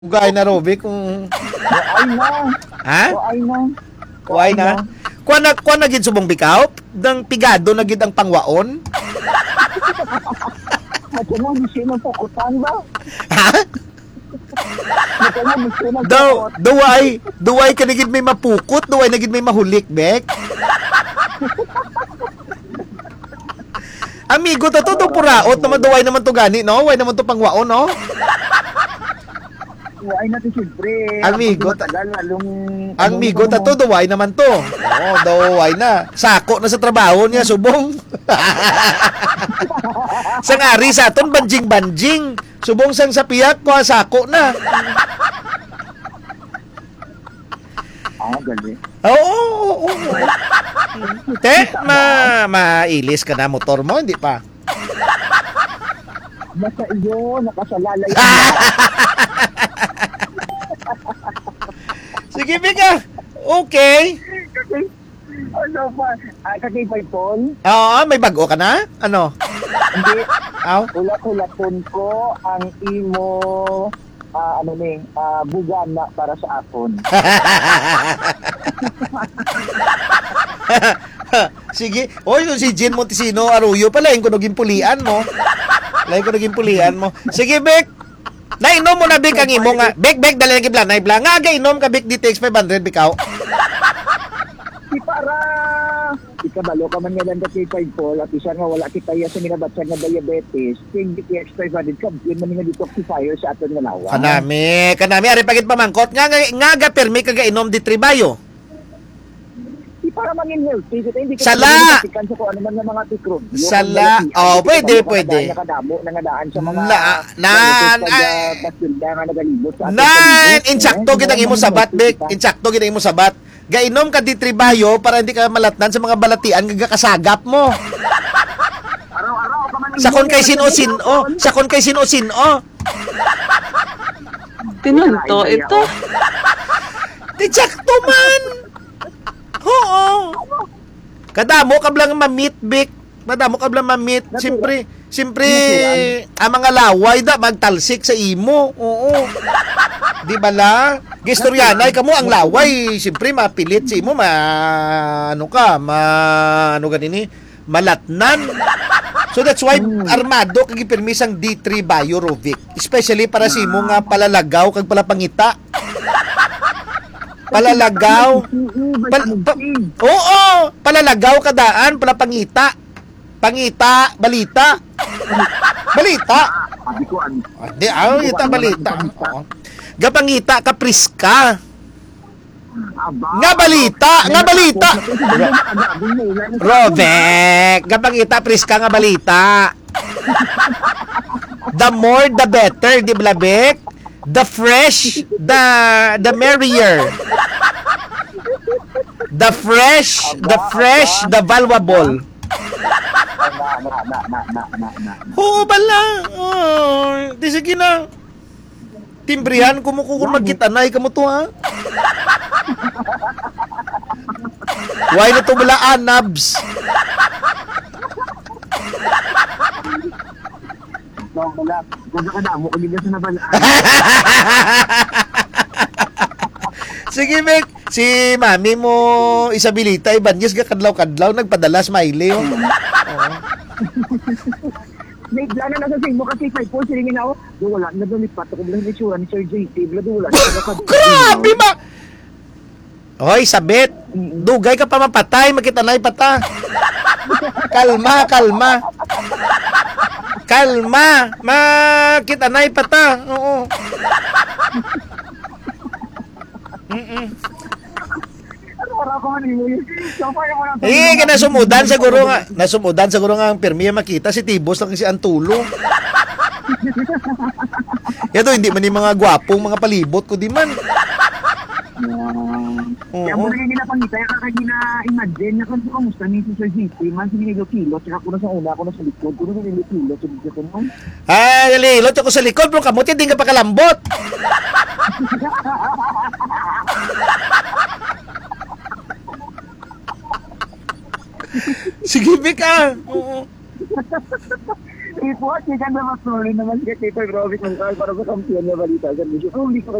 Ugay na Robe kung Ay na. ha? Ay na. Kuhay na. Kuha na gid subong bikaw, dang pigado na gid ang pangwaon. Mata na misi ng pukutan ba? Ha? Mata na misi ng Daw, duway ka na gid may mapukot, duway na gid may mahulik, bek. Amigo, to puraot naman duway naman to gani, no? Way naman to pangwaon, no? Ay na to siyempre. Amigo, Matagal lalong... Ang migo tato duway naman to. Oo, duway na. Sako na sa trabaho niya, subong. Sang ari sa aton banjing-banjing. Subong sang sa piyak ko sako na. Gali. Oo. Te, mailis ka na motor mo, hindi pa. Basta iyo, nakasalalay. Sige, Bika. Okay. Ano pa? Kakipay Paul? Oo, may bago ka na? Ano? Hindi. Aw? Ulat-ulaton ko ang imo bugana para sa akon. Sige. Oy, yung si Jean Montesino Arroyo pala, yung kunoging pulian mo. Lain ko naging pulian mo. Sige, Bek. Nainom mo na, Bek, ang imo nga. Bek, dali na kibla, naibla. Nga, gainom ka, Bek, DTX 500, Bikaw. Si para ikabalo ka man nga lang kay Paul at isa nga wala kita sa minabatsan nga diabetes. Ting DTX 500 ka, yun man nga detoxifier sa aton nga lawa. Kanami, ari pagit pamangkot. Nga, permi ka gainom di tribayo. Para mangin healthy, so hindi Sala! sa kung ano man ng mga tikro. Sala! Oh, pwede. Nakadamo, nangadaan sa mga... Basilda nga nagalibot sa Insakto kitang imo sabat, Bek. Insakto kitang imo sabat. Gainom ka di tribayo para hindi ka malatnan sa mga balatian gagakasagap mo. Araw-araw ka man... Sakon kay sino-sino. Tinunto ito. Insakto man! Oo. Kadamo ka blang mamit, Bik. Kadamo ka blang mamit. Siyempre, ang mga laway da magtalsik sa imo. Oo. Di ba la? Gistoryanay kamo ang laway. Siyempre mapilit sa imo, malatnan. So that's why armado kag permisang D3 Biorovic. Especially para sa imo nga palalagaw kag palapangita. Palalagaw. Oo, palalagaw kadaan, palapangita. Pangita, balita. Balita. Hindi, ita balita. Gapangita ka priska. Nga balita. Robek, gapangita priska nga balita. The more the better, di ba, Bek? The fresh, the merrier. The fresh, the valuable. Oo, bala. Oh, di sige na. Timbrihan ko mo kung magkitanay ka mo to, ha? Why na to balaan, nabs? Wala. Kadamo ko din sa nabalaan. Sige, Mek. Si mami mo, Isabilita, Ibanez, kadlaw-kadlaw, nagpadala smiley, oh. May plano na sa mo kasi 5 po silingin ako. Wala na doon ipato ko lang itsura ni Sir JT. Wala. Grabe ba? Hoy, sabit. Dugay ka pa mapatay, makitanay pata. Kalma. Makitanay pata. Oo. Nasumudan siguro nga ang permiya makita si Tibos lang si Antulo. Ito hindi man yung mga gwapong mga palibot ko di man. Kaya mo naging ginapangita, kaya gina-imagine na kung kamusta ni si Sir JT, man sinigilo kilo, tsaka ko na sa una, ako na sa likod, ko na sinigilo kilo, sa likod ko nun. Lilot ako sa likod, pero kamuti, hindi ka pa kalambot. Sige, Bika. Oo. po, at siya na mas naman siya kay Robic ng para sa kampiyon na balita sa misyon. Hindi ko